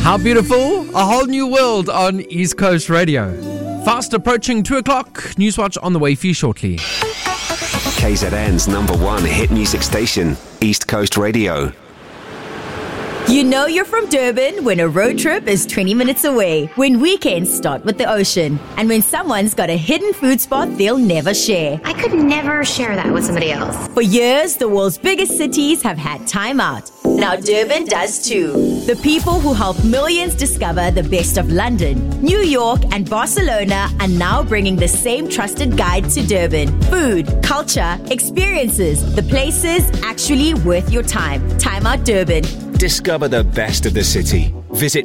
How beautiful, a whole new world on East Coast Radio. Fast approaching 2 o'clock, Newswatch on the way for you shortly. KZN's #1 hit music station, East Coast Radio. You know you're from Durban when a road trip is 20 minutes away, when weekends start with the ocean, and when someone's got a hidden food spot they'll never share. I could never share that with somebody else. For years, the world's biggest cities have had time out. Now Durban does too. The people who help millions discover the best of London, New York, and Barcelona are now bringing the same trusted guide to Durban. Food, culture, experiences, the places actually worth your time. Time Out Durban. Discover the best of the city. Visit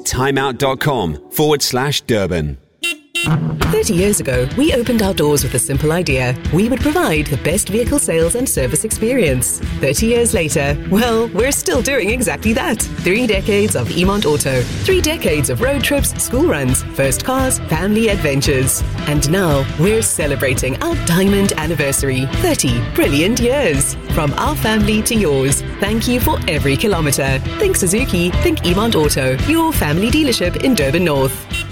timeout.com/Durban. 30 years ago, we opened our doors with a simple idea. We would provide the best vehicle sales and service experience. 30 years later, well, we're still doing exactly that. 3 decades of Emont Auto. 3 decades of road trips, school runs, first cars, family adventures. And now, we're celebrating our diamond anniversary. 30 brilliant years. From our family to yours. Thank you for every kilometre. Think Suzuki, think Emont Auto. Your family dealership in Durban North.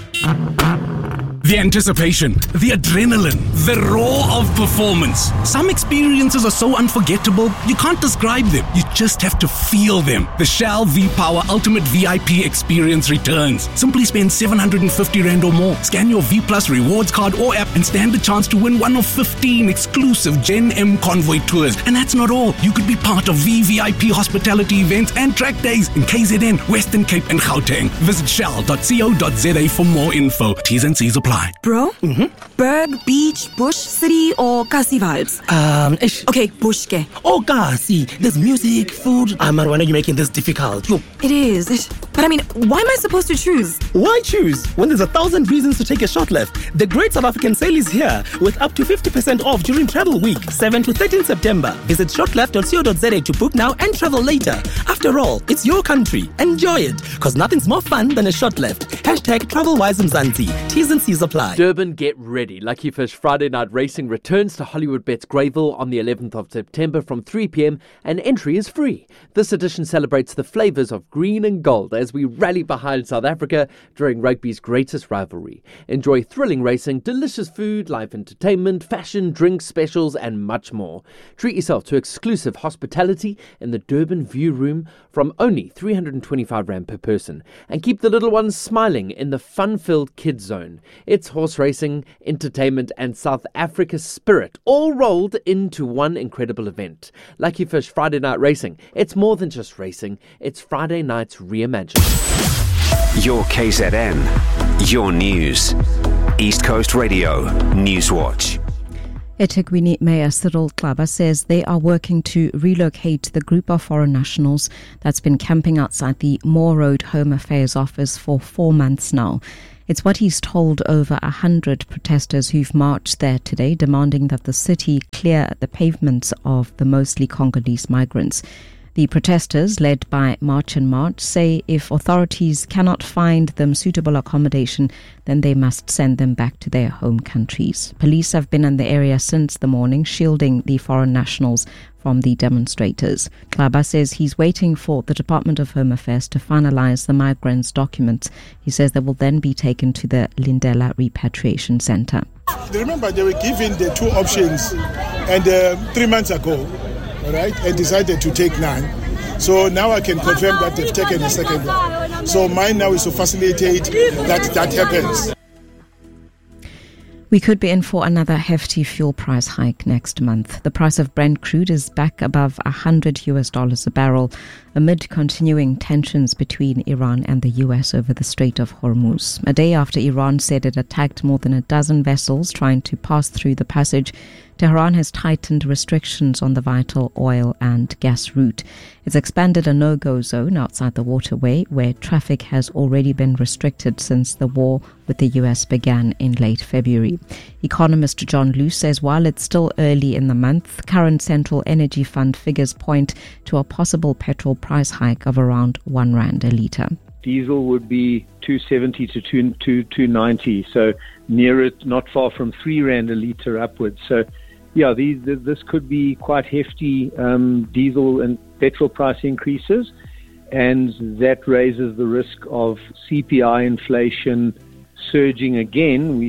The anticipation, the adrenaline, the roar of performance. Some experiences are so unforgettable, you can't describe them. You just have to feel them. The Shell V-Power Ultimate VIP experience returns. Simply spend 750 Rand or more. Scan your V Plus rewards card or app and stand the chance to win one of 15 exclusive Gen M convoy tours. And that's not all. You could be part of VVIP hospitality events and track days in KZN, Western Cape and Gauteng. Visit shell.co.za for more info. T's and C's apply. Bro? Berg, beach, bush, city, or Kasi vibes? Okay, bush ke. Oh, Kasi. There's music, food. Marwana, why are you making this difficult? Look. It is. But I mean, why am I supposed to choose? Why choose? When there's 1,000 reasons to take a short left. The Great South African Sale is here with up to 50% off during Travel Week, 7 to 13 September. Visit shortleft.co.za to book now and travel later. After all, it's your country. Enjoy it, because nothing's more fun than a short left. #TravelWise Mzansi. T's and C's apply. Durban, get ready. Lucky Fish Friday Night Racing returns to Hollywood Bets Greyville on the 11th of September from 3 p.m. and entry is free. This edition celebrates the flavours of green and gold as we rally behind South Africa during rugby's greatest rivalry. Enjoy thrilling racing, delicious food, live entertainment, fashion, drinks, specials and much more. Treat yourself to exclusive hospitality in the Durban View Room from only 325 Rand per person. And keep the little ones smiling in the fun-filled kids zone. It's horse racing, entertainment and South Africa spirit all rolled into one incredible event. Lucky Fish Friday Night Racing. It's more than just racing, it's Friday nights reimagined. Your KZN, your news. East Coast Radio, Newswatch. eThekwini Mayor Cyril Xaba says they are working to relocate the group of foreign nationals that's been camping outside the Moore Road Home Affairs office for 4 months now. It's what he's told over 100 protesters who've marched there today, demanding that the city clear the pavements of the mostly Congolese migrants. The protesters, led by March and March, say if authorities cannot find them suitable accommodation, then they must send them back to their home countries. Police have been in the area since the morning, shielding the foreign nationals from the demonstrators. Xaba says he's waiting for the Department of Home Affairs to finalize the migrants' documents. He says they will then be taken to the Lindela Repatriation Center. Remember, they were given the 2 options and 3 months ago. All right, and decided to take none. So now I can confirm that they've taken a second one. So mine now is to facilitate that happens. We could be in for another hefty fuel price hike next month. The price of Brent crude is back above $100 a barrel amid continuing tensions between Iran and the US over the Strait of Hormuz. A day after Iran said it attacked more than a dozen vessels trying to pass through the passage, Tehran has tightened restrictions on the vital oil and gas route. It's expanded a no-go zone outside the waterway where traffic has already been restricted since the war with the US began in late February. Economist John Luce says while it's still early in the month, current Central Energy Fund figures point to a possible petrol price hike of around R1 a litre. Diesel would be 270 to 290, so near it, not far from R3 a litre upwards. So yeah, this could be quite hefty diesel and petrol price increases. and that raises the risk of CPI inflation surging again.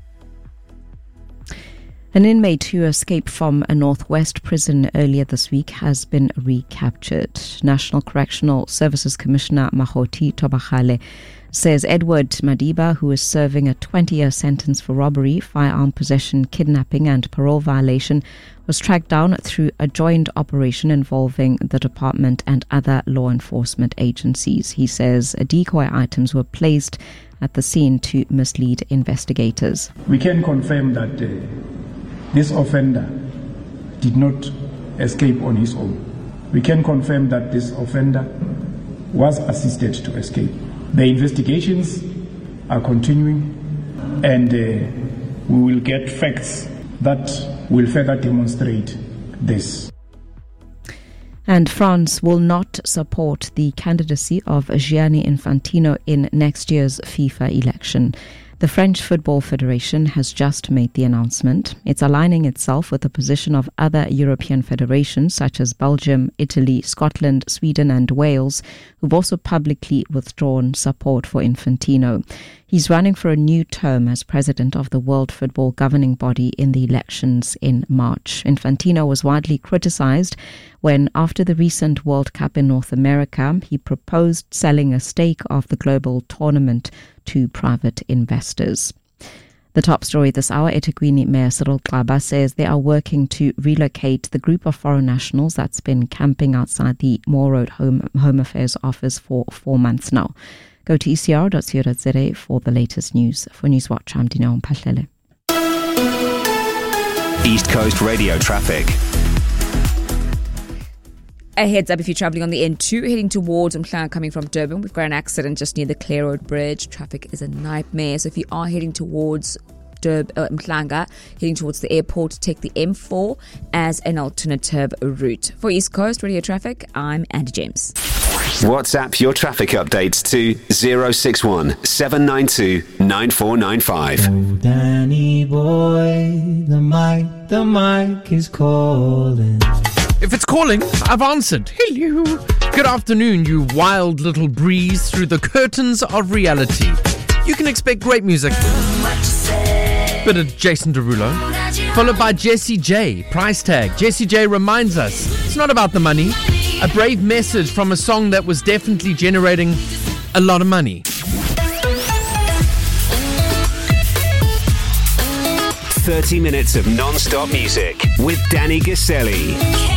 An inmate who escaped from a Northwest prison earlier this week has been recaptured. National Correctional Services Commissioner Mahoti Tobagale says Edward Madiba, who is serving a 20-year sentence for robbery, firearm possession, kidnapping and parole violation, was tracked down through a joint operation involving the department and other law enforcement agencies. He says decoy items were placed at the scene to mislead investigators. We can confirm that this offender did not escape on his own. We can confirm that this offender was assisted to escape. The investigations are continuing, and we will get facts that will further demonstrate this. And France will not support the candidacy of Gianni Infantino in next year's FIFA election. The French Football Federation has just made the announcement. It's aligning itself with the position of other European federations such as Belgium, Italy, Scotland, Sweden and Wales, who've also publicly withdrawn support for Infantino. He's running for a new term as president of the World Football governing body in the elections in March. Infantino was widely criticized when, after the recent World Cup in North America, he proposed selling a stake of the global tournament to private investors. The top story this hour, eThekwini Mayor Cyril Xaba says they are working to relocate the group of foreign nationals that's been camping outside the Moore Road Home Affairs office for 4 months now. Go to ecr.co.za for the latest news. For Newswatch, I'm Dineo Mphahlele. East Coast Radio traffic. A heads up if you're travelling on the N2 heading towards Mhlanga coming from Durban. We've got an accident just near the Clare Road Bridge. Traffic is a nightmare. So if you are heading towards Mhlanga, heading towards the airport, take the M4 as an alternative route. For East Coast Radio Traffic, I'm Andy James. WhatsApp your traffic updates to 061 792 9495. Oh, Danny boy, the mic is calling. If it's calling, I've answered. Hello. Good afternoon, you wild little breeze through the curtains of reality. You can expect great music. Bit of Jason Derulo, followed by Jessie J. Price tag. Jessie J reminds us it's not about the money. A brave message from a song that was definitely generating a lot of money. 30 minutes of non-stop music with Danny Gaselli.